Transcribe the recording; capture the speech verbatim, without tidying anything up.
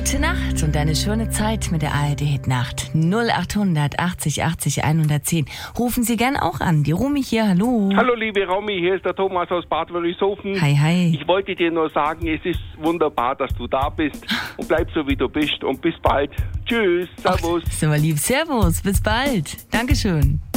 Gute Nacht und eine schöne Zeit mit der A R D Hit Nacht. null achthundert achtzig achtzig hundertzehn. Rufen Sie gern auch an. Die Romy hier, hallo. Hallo liebe Romy, hier ist der Thomas aus Bad Wörishofen. Hi, hi. Ich wollte dir nur sagen, es ist wunderbar, dass du da bist und bleib so wie du bist und bis bald. Tschüss, servus. Ach, ist aber lieb. Servus, bis bald. Dankeschön.